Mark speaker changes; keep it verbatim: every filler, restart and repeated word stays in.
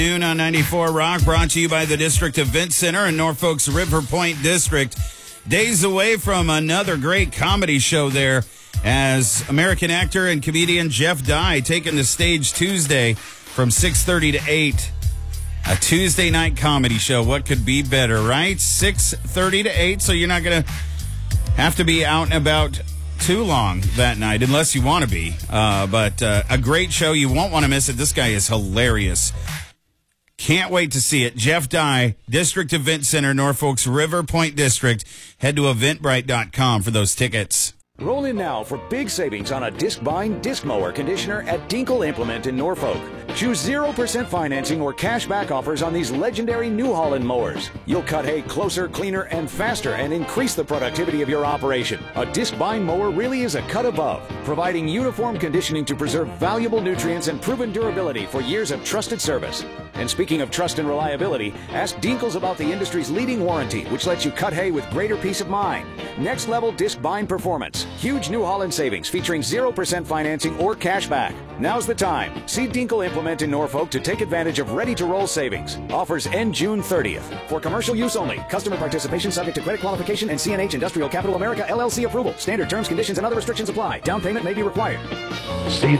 Speaker 1: Noon on ninety-four Rock, brought to you by the District Event Center in Norfolk's River Point District. Days away from another great comedy show there, as American actor and comedian Jeff Dye taking the stage Tuesday from six thirty to eight. A Tuesday night comedy show. What could be better, right? six thirty to eight, so you're not going to have to be out and about too long that night, unless you want to be. Uh, but uh, a great show. You won't want to miss it. This guy is hilarious. Can't wait to see it. Jeff Dye, District Event Center, Norfolk's River Point District. Head to eventbrite dot com for those tickets.
Speaker 2: Roll in now for big savings on a disc-bind disc mower conditioner at Dinkle Implement in Norfolk. Choose zero percent financing or cash back offers on these legendary New Holland mowers. You'll cut hay closer, cleaner, and faster and increase the productivity of your operation. A disc-bind mower really is a cut above, providing uniform conditioning to preserve valuable nutrients and proven durability for years of trusted service. And speaking of trust and reliability, ask Dinkles about the industry's leading warranty, which lets you cut hay with greater peace of mind. Next level disc bind performance. Huge New Holland savings featuring zero percent financing or cash back. Now's the time. See Dinkle Implement in Norfolk to take advantage of ready-to-roll savings. Offers end June thirtieth. For commercial use only. Customer participation subject to credit qualification and C N H Industrial Capital America L L C approval. Standard terms, conditions, and other restrictions apply. Down payment may be required.
Speaker 3: See